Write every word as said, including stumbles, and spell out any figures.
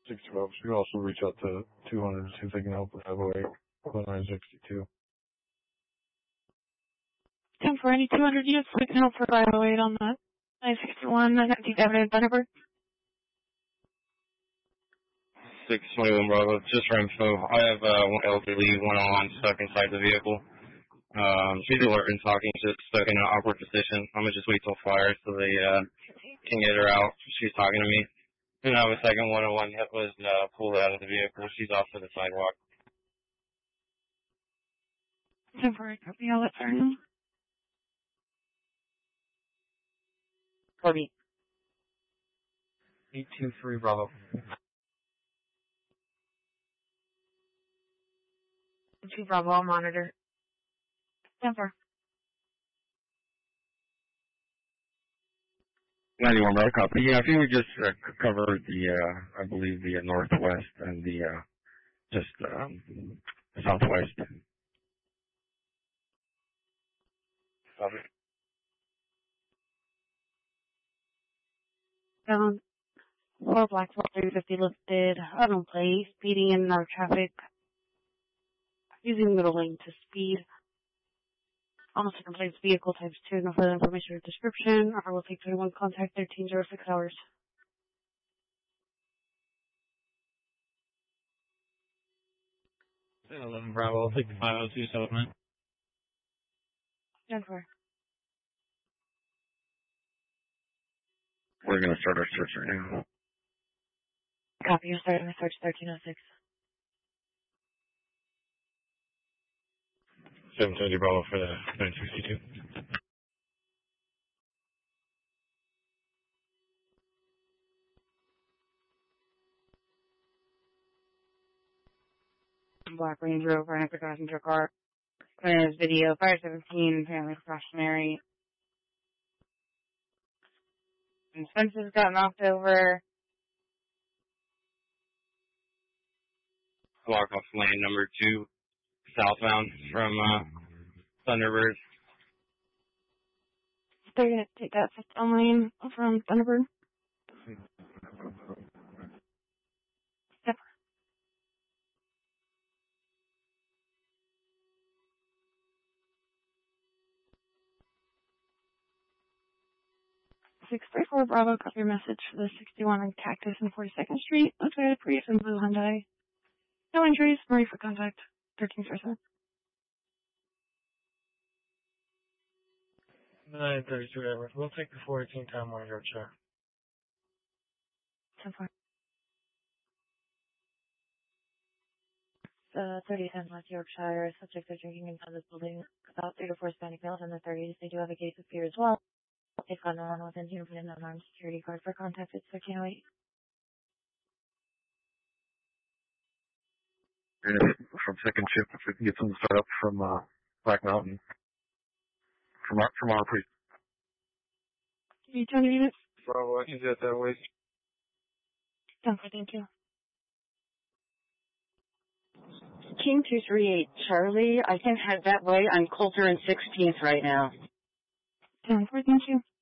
six twelve. You can also reach out to two hundred to see if they can help with five oh eight, one nine sixty-two. ten for any two hundred units, we can help for five oh eight on that. nine sixty-one, nineteen Avenue, Thunderbird. six twenty-one Bravo, just for info. I have uh, one elderly one-on-one stuck inside the vehicle. Um, she's alert and talking, she's stuck in an awkward position. I'm going to just wait till fire so they uh, can get her out. She's talking to me. And I have a second one-on-one that was uh, pulled out of the vehicle. She's off to the sidewalk. Temporary copy, I'll let her know. Copy. eight two three Bravo. two Bravo, I'll monitor. Temper. ninety-one Bravo, copy. Yeah, if you would just uh, cover the, uh, I believe the uh, northwest and the, uh, just, um, southwest. Copy. Um, four black, four three fifty listed, unknown place, speeding in our traffic, using middle lane to speed. Almost second place, vehicle types two, no further information or description. Offer will take twenty-one, contact thirteen oh six hours. eleven Bravo, I'll take the five oh two settlement. Denver. We're going to start our search right now. Copy, you're starting the search thirteen oh six. seven seventy Bravo for the nine sixty-two. Black Range Rover, and a passenger car. Clearance video, fire seventeen, apparently cautionary. And fences got knocked over. Block off lane number two, southbound from uh, Thunderbird. They're going to take that fifth lane from Thunderbird. Yep. six three four Bravo, copy your message for the sixty-one on Cactus and forty-second Street. Looks like a Prius and blue Hyundai. No injuries, Marie for contact, thirteen percent. nine thirty-three Edward. We'll take the four eighteen Time Warner Yorkshire. So far. Uh, thirty ten West Yorkshire. Subjects are drinking inside this building. About three to four Hispanic males in their thirties. They do have a case of fear as well. They've got no one within uniform and an armed security guard for contact. It's thirteen oh eight. And if, from second shift, if we can get someone set up from uh, Black Mountain, from our, from our pre. Can you turn the units? Bravo, I can do it that way. Done for, thank you. King two three eight Charlie, I can head that way. I'm Coulter and sixteenth right now. Done for, thank you.